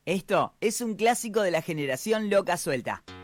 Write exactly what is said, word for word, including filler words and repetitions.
Esto es un clásico de la generación loca suelta.